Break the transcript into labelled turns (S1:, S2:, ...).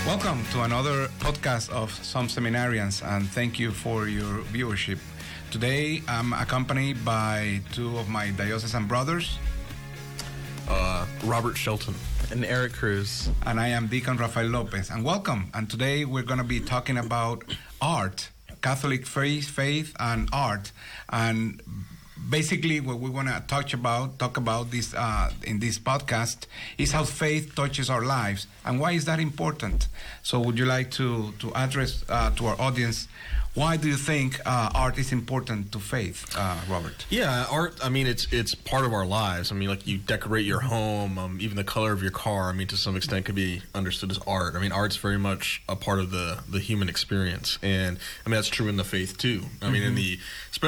S1: Welcome to another podcast of Some Seminarians, and thank you for your viewership. Today, I'm accompanied by two of my diocesan brothers.
S2: Robert Shelton.
S3: And Eric Cruz.
S1: And I am Deacon Rafael Lopez. And welcome. And today we're going to be talking about art, Catholic faith and art. And basically what we want to talk about this in this podcast is how faith touches our lives and why is that important. So would you like to address to our audience, why do you think art is important to faith, Robert?
S2: Yeah, art, I mean, it's part of our lives. I mean, like, you decorate your home, even the color of your car, I mean, to some extent could be understood as art. I mean, art's very much a part of the human experience. And, I mean, that's true in the faith, too. I mean, in the